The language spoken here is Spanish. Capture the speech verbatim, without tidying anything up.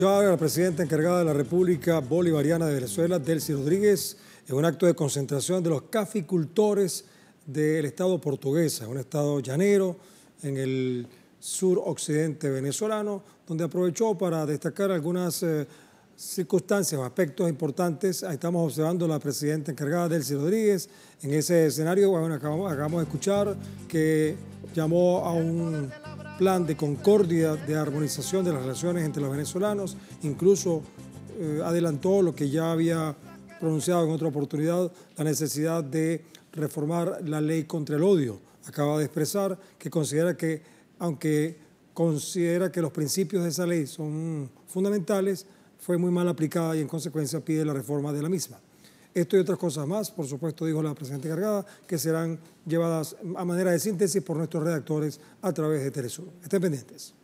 La presidenta encargada de la República Bolivariana de Venezuela, Delcy Rodríguez, en un acto de concentración de los caficultores del estado portuguesa, un estado llanero en el suroccidente venezolano, donde aprovechó para destacar algunas eh, circunstancias o aspectos importantes. Ahí estamos observando a la presidenta encargada, Delcy Rodríguez, en ese escenario. Bueno, acabamos, acabamos de escuchar que llamó a un plan de concordia, de armonización de las relaciones entre los venezolanos, incluso eh, adelantó lo que ya había pronunciado en otra oportunidad, la necesidad de reformar la ley contra el odio. Acaba de expresar que considera que, aunque considera que los principios de esa ley son fundamentales, fue muy mal aplicada y en consecuencia pide la reforma de la misma. Esto y otras cosas más, por supuesto, dijo la presidenta encargada, que serán llevadas a manera de síntesis por nuestros redactores a través de Telesur. Estén pendientes.